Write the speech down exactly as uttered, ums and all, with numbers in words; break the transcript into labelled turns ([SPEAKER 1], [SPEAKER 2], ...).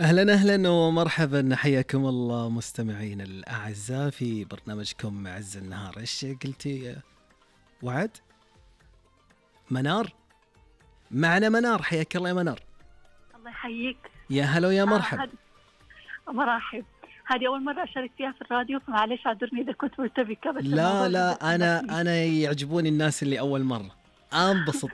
[SPEAKER 1] أهلا أهلا ومرحبا، حياكم الله مستمعين الأعزاء في برنامجكم عز النهار. إيش قلتي يا وعد؟ منار؟ معنا منار، حياك الله يا منار.
[SPEAKER 2] الله يحييك.
[SPEAKER 1] يا هلا ويا
[SPEAKER 2] آه
[SPEAKER 1] مرحب.
[SPEAKER 2] هاد... مراحب. هذه أول مرة أشارك فيها في الراديو، فمعلش اعذرني إذا كنت مرتبكة، بس
[SPEAKER 1] لا
[SPEAKER 2] الموضوع جدا
[SPEAKER 1] لا،
[SPEAKER 2] حمسني.
[SPEAKER 1] أنا أنا يعجبوني الناس اللي أول مرة، أنبسط